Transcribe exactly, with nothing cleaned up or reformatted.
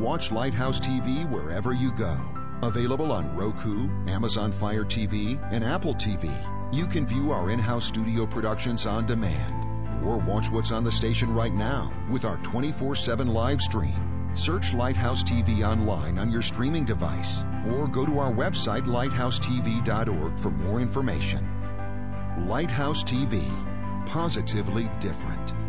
Watch Lighthouse T V wherever you go. Available on Roku, Amazon Fire T V, and Apple T V. You can view our in-house studio productions on demand, or watch what's on the station right now with our twenty-four seven live stream. Search Lighthouse T V online on your streaming device, or go to our website, lighthouse t v dot org, for more information. Lighthouse T V. Positively different.